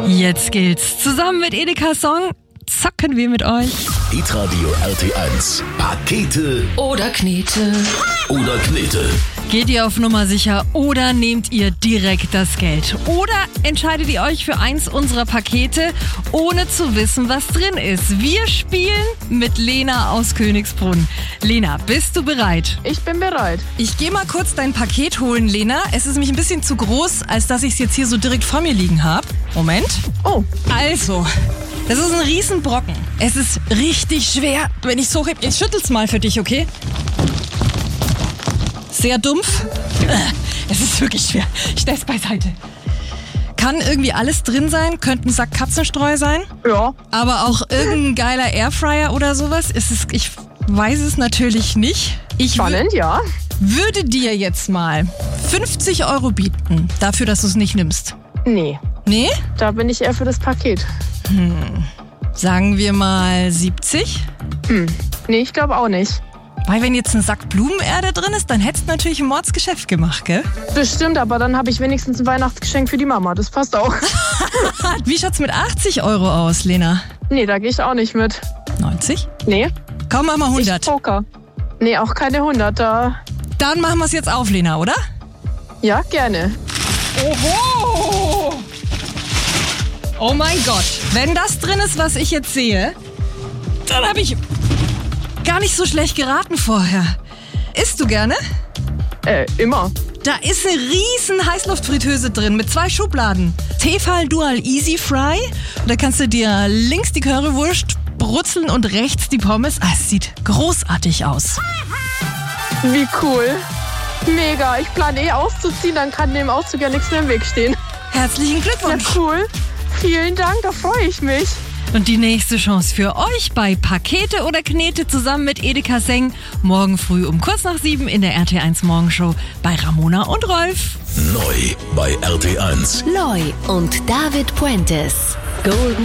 Jetzt geht's. Zusammen mit Edeka Song zocken wir mit euch. Hitradio RT1. Pakete Oder Knete. oder Knete. Geht ihr auf Nummer sicher oder nehmt ihr direkt das Geld? Oder entscheidet ihr euch für eins unserer Pakete, ohne zu wissen, was drin ist? Wir spielen mit Lena aus Königsbrunn. Lena, bist du bereit? Ich bin bereit. Ich gehe mal kurz dein Paket holen, Lena. Es ist nämlich ein bisschen zu groß, als dass ich es jetzt hier so direkt vor mir liegen habe. Moment. Oh, Also, das ist ein Riesenbrocken. Es ist richtig schwer. Wenn ich es hochhebe, ich schüttel's mal für dich, okay? Sehr dumpf. Es ist wirklich schwer. Ich stell's beiseite. Kann irgendwie alles drin sein. Könnte ein Sack Katzenstreu sein. ja. Aber auch irgendein geiler Airfryer oder sowas. Ich weiß es natürlich nicht. Ich Spannend, ja. würde dir jetzt mal 50 € bieten, dafür, dass du es nicht nimmst. Nee, Nee? da bin ich eher für das Paket. Sagen wir mal 70? Nee, ich glaube auch nicht. Weil wenn jetzt ein Sack Blumenerde drin ist, dann hättest du natürlich ein Mordsgeschäft gemacht, gell? Bestimmt, aber dann habe ich wenigstens ein Weihnachtsgeschenk für die Mama. Das passt auch. Wie schaut's mit 80 € aus, Lena? Nee, da gehe ich auch nicht mit. 90? Nee, Komm, mach mal ich 100. Poker. Nee, auch keine 100. Da. Dann machen wir es jetzt auf, Lena, oder? Ja, gerne. Oho! Oh mein Gott. Wenn das drin ist, was ich jetzt sehe, dann habe ich gar nicht so schlecht geraten vorher. Isst du gerne? Immer. Da ist eine riesen Heißluftfritteuse drin mit 2 Schubladen. Tefal Dual Easy Fry. Und da kannst du dir links die Currywurst brutzeln und rechts die Pommes. Es sieht großartig aus. Wie cool. Mega. Ich plane auszuziehen, dann kann dem Auszug ja nichts mehr im Weg stehen. Herzlichen Ja, Glückwunsch. cool. Vielen Dank, da freue ich mich. Und die nächste Chance für euch bei Pakete oder Knete zusammen mit Edeka Seng. Morgen früh um kurz nach 7 in der RT1 Morgenshow bei Ramona und Rolf. Neu bei RT1. Loi und David Puentes. Golden